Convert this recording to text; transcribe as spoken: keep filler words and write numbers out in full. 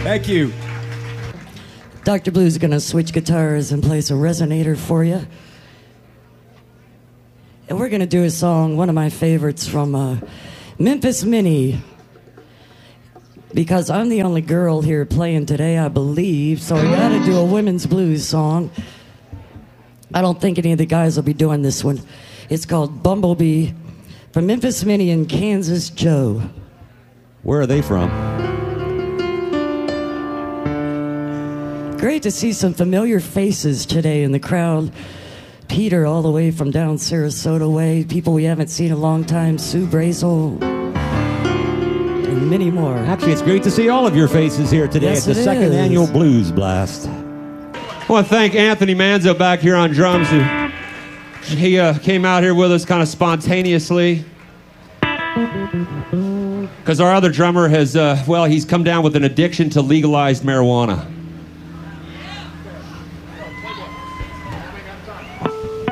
Thank you. Doctor Blue's going to switch guitars and play some resonator for you. And we're going to do a song, one of my favorites from uh, Memphis Minnie. Because I'm the only girl here playing today, I believe, so I got to do a women's blues song. I don't think any of the guys will be doing this one. It's called Bumblebee from Memphis Minnie and Kansas Joe. Where are they from? Great to see some familiar faces today in the crowd. Peter, all the way from down Sarasota way. People we haven't seen in a long time. Sue Brazel. And many more. Actually, it's great to see all of your faces here today Yes, at the it second is. annual Blues Blast. I want to thank Anthony Manzo back here on drums. Who, he uh, came out here with us kind of spontaneously. Because our other drummer has, uh, well, he's come down with an addiction to legalized marijuana.